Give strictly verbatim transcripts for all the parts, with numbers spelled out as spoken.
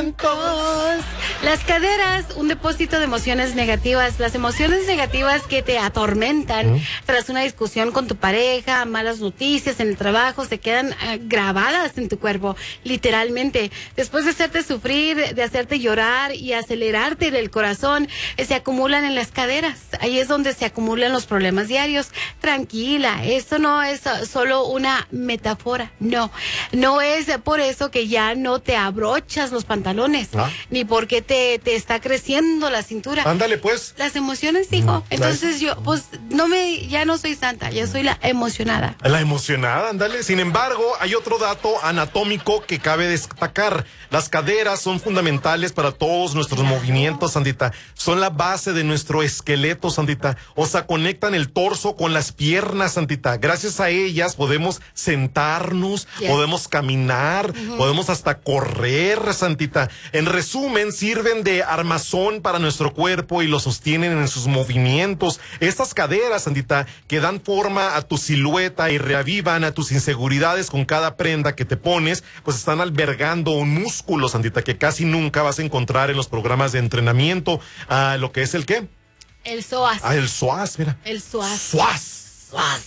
sentimientos. Las caderas, un depósito de emociones negativas. Las emociones negativas que te atormentan ¿Mm? tras una discusión con tu pareja, malas noticias en el trabajo, se quedan uh, grabadas en tu cuerpo, literalmente. Después de hacerte sufrir, de hacerte llorar y acelerarte en el corazón, eh, se acumulan en las caderas. Ahí es donde se acumulan los problemas diarios. Tranquila, esto no es uh, solo una metáfora, no. No es por eso que ya no te abrochas los pantalones, ¿Ah? ni porque te, te está creciendo la cintura. Ándale, pues. Las emociones, hijo. Entonces yo, pues, no me, ya no soy santa, ya soy la emocionada. La emocionada, ándale. Sin embargo, hay otro dato anatómico que cabe destacar. Las caderas son fundamentales para todos nuestros claro. movimientos, Sandita. Son la base de nuestro esqueleto, Sandita. O sea, conectan el torso con las piernas, Sandita. Gracias a ellas podemos sentarnos, yes. podemos caminar, uh-huh. podemos hasta correr, Sandita. En resumen, sirven de armazón para nuestro cuerpo y lo sostienen en sus movimientos. Estas caderas, Sandita, que dan forma a tu silueta y reavivan a tus inseguridades con cada prenda que te pones, pues están albergando un músculo, Sandita, que casi nunca vas a encontrar en los programas de entrenamiento. Ah, lo que es el ¿qué? El psoas. Ah, el psoas, mira. El psoas. Psoas. Psoas.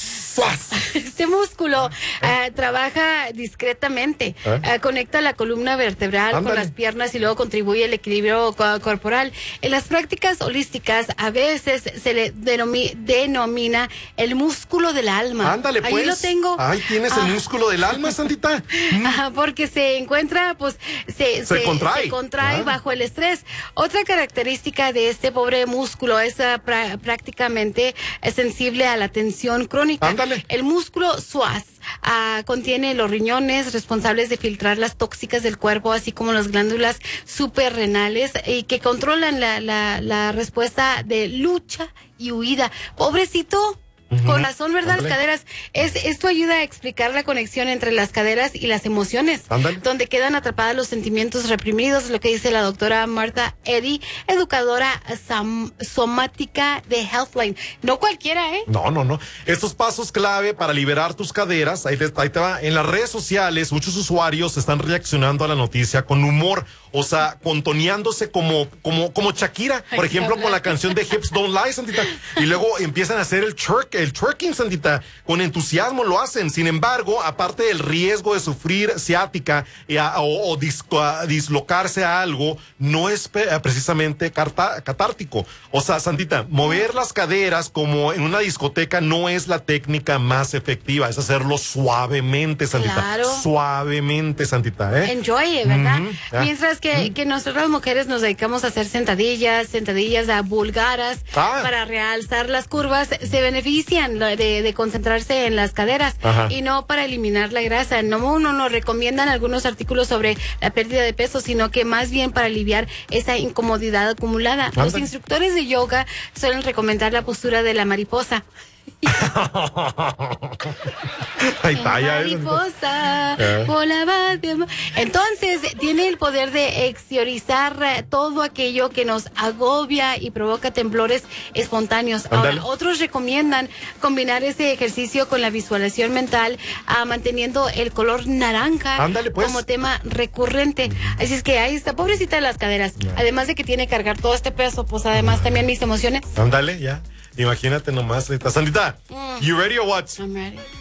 Este músculo ¿Eh? uh, trabaja discretamente, ¿Eh? uh, conecta la columna vertebral Ándale. con las piernas y luego contribuye al equilibrio co- corporal. En las prácticas holísticas a veces se le denomi- denomina el músculo del alma. Ándale, pues. Ahí lo tengo. Ahí tienes ah. el músculo del alma, Sandita. Mm. Ajá, porque se encuentra, pues, se, se, se contrae, se contrae ah. bajo el estrés. Otra característica de este pobre músculo es uh, pra- prácticamente uh, sensible a la tensión crónica. Ándale. El músculo psoas uh, contiene los riñones responsables de filtrar las tóxicas del cuerpo, así como las glándulas suprarrenales y que controlan la, la, la respuesta de lucha y huida. Pobrecito. Uh-huh. Con razón, ¿verdad? Ándale. Las caderas. Es, esto ayuda a explicar la conexión entre las caderas y las emociones, Ándale. donde quedan atrapadas los sentimientos reprimidos, lo que dice la doctora Martha Eddy, educadora som- somática de Healthline. No cualquiera, ¿eh? No, no, no. Estos pasos clave para liberar tus caderas, ahí te, ahí te va. En las redes sociales, muchos usuarios están reaccionando a la noticia con humor, o sea, contoneándose como, como, como Shakira, por Ay, ejemplo, con la canción de Hips Don't Lie, Sandita. Y luego empiezan a hacer el twerk, el twerking, Sandita, con entusiasmo lo hacen. Sin embargo, aparte del riesgo de sufrir ciática y a, o, o disco, a, dislocarse a algo, no es pe- precisamente carta, catártico. O sea, Sandita, mover las caderas como en una discoteca no es la técnica más efectiva, es hacerlo suavemente, Sandita. Claro. Suavemente, Sandita, ¿eh? Enjoy, ¿verdad? Mm-hmm. Ah. Mientras que, mm. que nosotras mujeres nos dedicamos a hacer sentadillas, sentadillas a vulgaras ah. para realzar las curvas, se benefician de, de concentrarse en las caderas Ajá. y no para eliminar la grasa. No, no nos recomiendan algunos artículos sobre la pérdida de peso, sino que más bien para aliviar esa incomodidad acumulada. Anda. Los instructores de yoga suelen recomendar la postura de la mariposa. Ahí está, ya mariposa, eh. volaba de... Entonces tiene el poder de exteriorizar todo aquello que nos agobia y provoca temblores espontáneos. Andale. Ahora, otros recomiendan combinar ese ejercicio con la visualización mental, uh, manteniendo el color naranja Andale, pues. como tema recurrente. Así es que ahí está, pobrecita de las caderas. No. Además de que tiene que cargar todo este peso, pues además también mis emociones. Ándale, ya. Imagínate nomás, Sandita. Mm. You ready or what? I'm ready.